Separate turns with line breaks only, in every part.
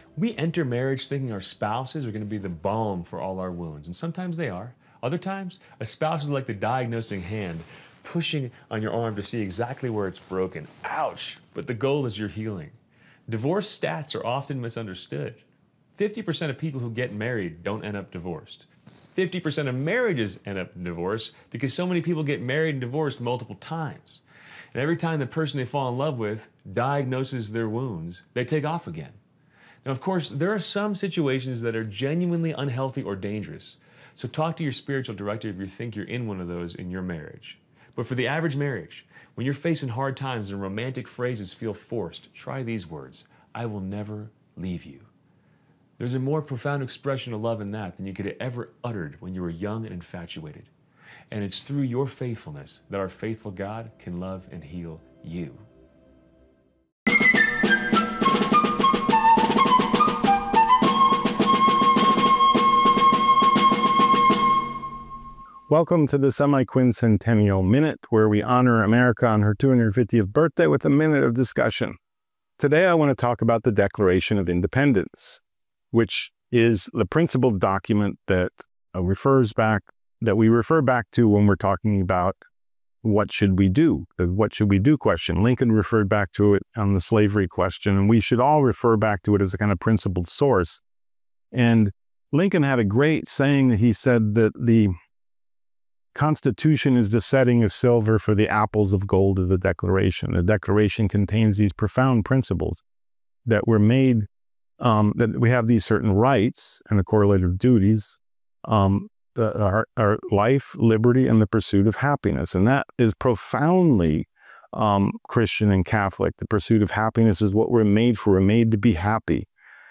We enter marriage thinking our spouses are going to be the balm for all our wounds, and sometimes they are. Other times, a spouse is like the diagnosing hand, pushing on your arm to see exactly where it's broken. Ouch! But the goal is your healing. Divorce stats are often misunderstood. 50% of people who get married don't end up divorced. 50% of marriages end up in divorce because so many people get married and divorced multiple times. And every time the person they fall in love with diagnoses their wounds, they take off again. Now, of course, there are some situations that are genuinely unhealthy or dangerous. So talk to your spiritual director if you think you're in one of those in your marriage. But for the average marriage, when you're facing hard times and romantic phrases feel forced, try these words: I will never leave you. There's a more profound expression of love in that than you could have ever uttered when you were young and infatuated. And it's through your faithfulness that our faithful God can love and heal you.
Welcome to the Semi-Quincentennial Minute, where we honor America on her 250th birthday with a minute of discussion. Today I want to talk about the Declaration of Independence, which is the principled document that we refer back to when we're talking about what should we do, the what should we do question. Lincoln referred back to it on the slavery question, and we should all refer back to it as a kind of principled source. And Lincoln had a great saying that he said that the Constitution is the setting of silver for the apples of gold of the Declaration. The Declaration contains these profound principles that were made, that we have these certain rights and the correlative duties, our life, liberty, and the pursuit of happiness. And that is profoundly Christian and Catholic. The pursuit of happiness is what we're made for. We're made to be happy.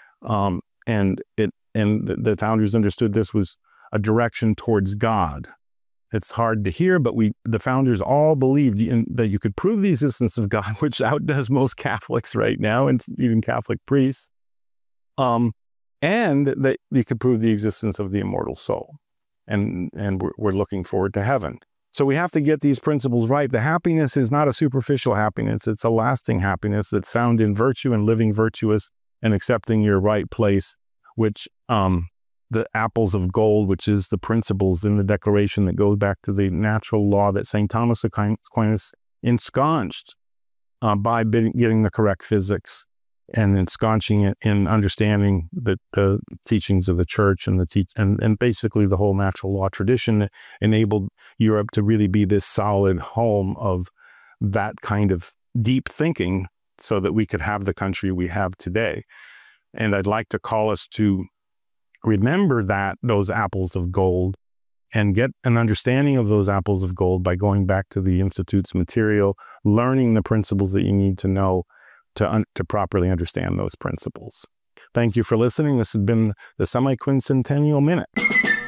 And the founders understood this was a direction towards God. It's hard to hear, but the founders all believed that you could prove the existence of God, which outdoes most Catholics right now, and even Catholic priests, and that you could prove the existence of the immortal soul. And we're looking forward to heaven. So we have to get these principles right. The happiness is not a superficial happiness. It's a lasting happiness that's found in virtue and living virtuous and accepting your right place, which the apples of gold, which is the principles in the Declaration that goes back to the natural law that St. Thomas Aquinas ensconced by getting the correct physics and ensconching it in understanding the teachings of the church and basically the whole natural law tradition that enabled Europe to really be this solid home of that kind of deep thinking so that we could have the country we have today. And I'd like to call us to remember those apples of gold and get an understanding of those apples of gold by going back to the Institute's material, learning the principles that you need to know to properly understand those principles. Thank you for listening. This has been the Semi-Quincentennial Minute.